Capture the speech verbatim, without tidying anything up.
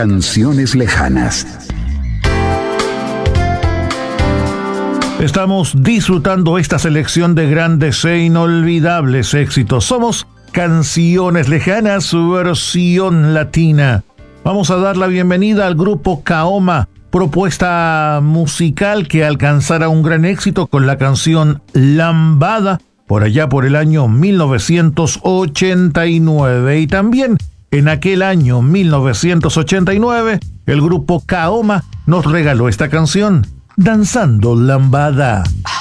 Canciones lejanas. Estamos disfrutando esta selección de grandes e inolvidables éxitos. Somos Canciones Lejanas, versión latina. Vamos a dar la bienvenida al grupo Kaoma, propuesta musical que alcanzará un gran éxito con la canción Lambada, por allá por el año mil novecientos ochenta y nueve. Y también en aquel año mil novecientos ochenta y nueve, el grupo Kaoma nos regaló esta canción, Danzando Lambada.